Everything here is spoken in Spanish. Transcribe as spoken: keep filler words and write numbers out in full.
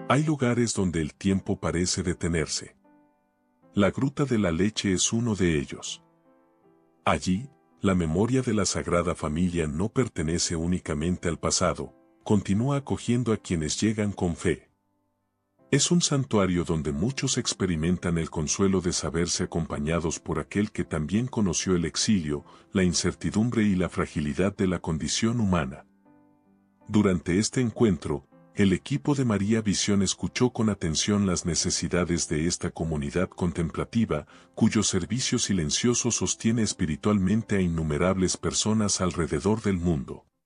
Hay lugares donde el tiempo parece detenerse. La Gruta de la Leche es uno de ellos. Allí, la memoria de la Sagrada Familia no pertenece únicamente al pasado, continúa acogiendo a quienes llegan con fe. Es un santuario donde muchos experimentan el consuelo de saberse acompañados por aquel que también conoció el exilio, la incertidumbre y la fragilidad de la condición humana. Durante este encuentro, el equipo de María Visión escuchó con atención las necesidades de esta comunidad contemplativa, cuyo servicio silencioso sostiene espiritualmente a innumerables personas alrededor del mundo.